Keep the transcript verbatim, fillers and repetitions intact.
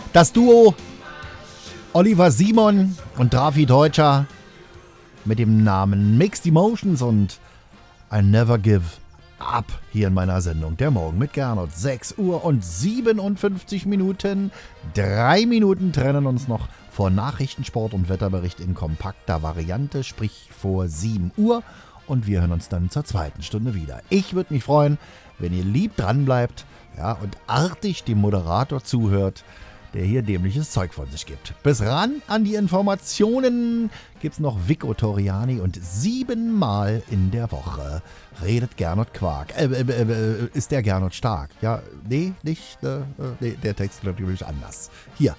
Das Duo Oliver Simon und Drafi Deutscher mit dem Namen Mixed Emotions und I Never Give Up hier in meiner Sendung Der Morgen mit Gernot. sechs Uhr und siebenundfünfzig Minuten. Drei Minuten trennen uns noch vor Nachrichtensport und Wetterbericht in kompakter Variante, sprich vor sieben Uhr. Und wir hören uns dann zur zweiten Stunde wieder. Ich würde mich freuen, wenn ihr lieb dran bleibt, ja, und artig dem Moderator zuhört, der hier dämliches Zeug von sich gibt. Bis ran an die Informationen gibt's noch Vico Toriani und siebenmal in der Woche redet Gernot Quark. Äh, äh, äh, ist der Gernot Stark? Ja, nee, nicht. Äh, nee, der Text natürlich anders. Hier.